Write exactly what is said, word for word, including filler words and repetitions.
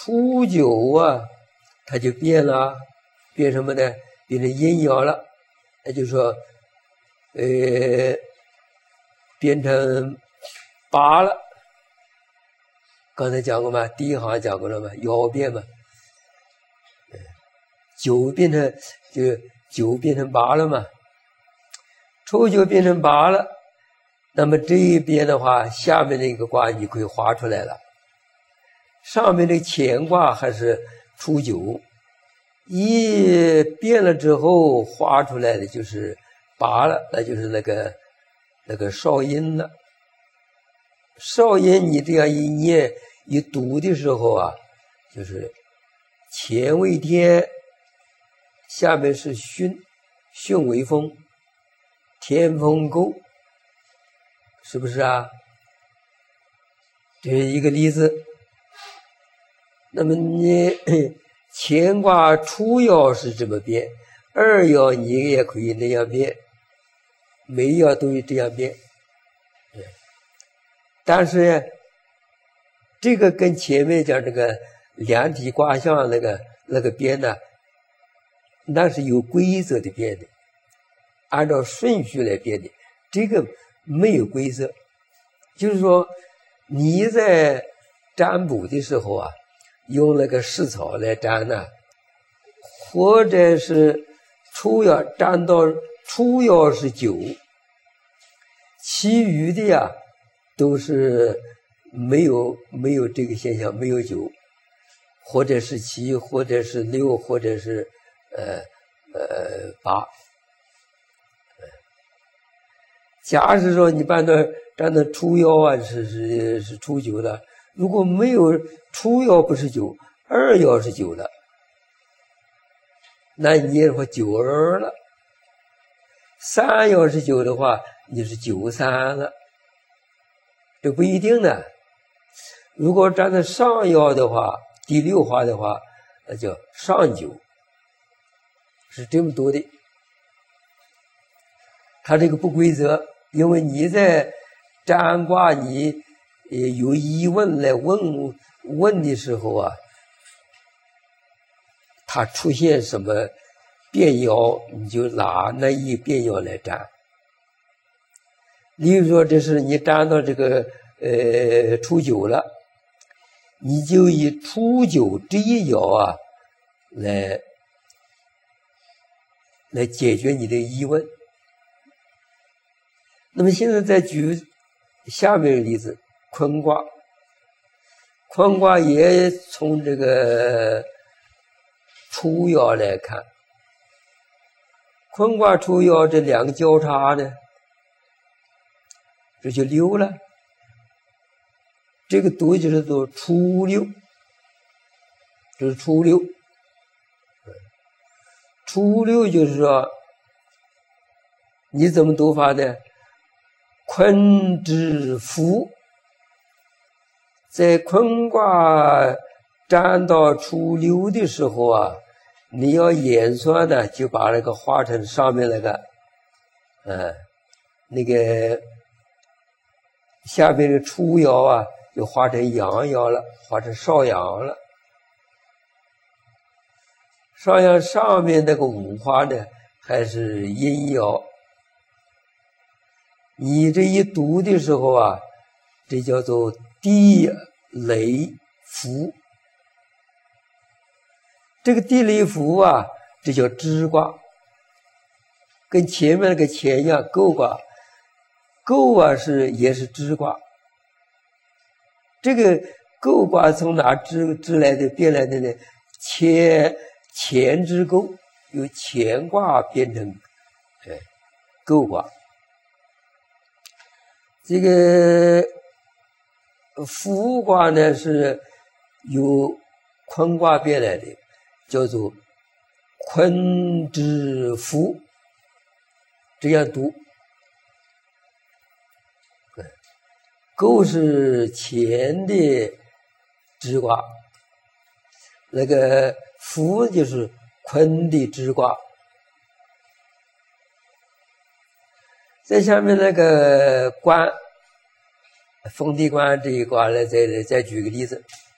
初九啊，它就变了，变什么呢？变成阴爻了，那就是说，呃，变成八了。刚才讲过吗？第一行讲过了吗？爻变嘛，九变成就九变成八了嘛，初九变成八了，那么这一边的话，下面那个卦你可以画出来了。上面的乾卦还是初九，一变了之后画出来的就是八了，那就是那个那个少阴了。少阴你这样一念一读的时候啊，就是乾为天，下面是巽，巽为风，天风姤，是不是啊？这是一个例子。那么你乾卦初爻是这么变，二爻你也可以那样变，每一爻都这样变。但是这个跟前面讲这个量体卦象那个那个变呢，那是有规则的变的，按照顺序来变的，这个没有规则。就是说你在占卜的时候啊，用那个蓍草来占呢，或者是初爻占到初爻是九，其余的呀都是没有没有这个现象，没有九，或者是七，或者是六，或者是呃呃八。假使说你把那占到初爻啊是是是初九的，如果没有初爻不是九，二爻是九的，那你也说九二了。三爻是九的话，你是九三了。这不一定呢。如果站在上爻的话，第六画的话，那叫上九，是这么读的。它这个不规则，因为你在占卦你有疑问来问问的时候啊，它出现什么变爻，你就拿那一变爻来占。例如说这是你占到这个呃初九了，你就以初九这一爻啊来来解决你的疑问。那么现在再举下面的例子，坤卦。坤卦也从这个初爻来看，坤卦初爻这两个交叉呢，这就六了。这个读就是读初六，这是初六。初六就是说，你怎么读法呢？坤之福，在坤卦占到初六的时候啊，你要演算呢，就把那个画成上面那个，嗯，那个下面的初爻啊，就画成阳爻了，画成少阳了。少阳上面那个五花呢，还是阴爻。你这一读的时候啊，这叫做地雷符。这个地雷符啊，这叫支卦，跟前面那个乾一样，姤卦。姤啊是也是支卦。这个姤卦从哪支支来的变来的呢？乾乾之姤，由乾卦变成哎姤卦。这个复卦呢是由坤卦变来的，叫做坤之复，这样读。姤是乾的支卦，那个复就是坤的支卦。在下面那个官，封地官这一卦呢，再再举个例子。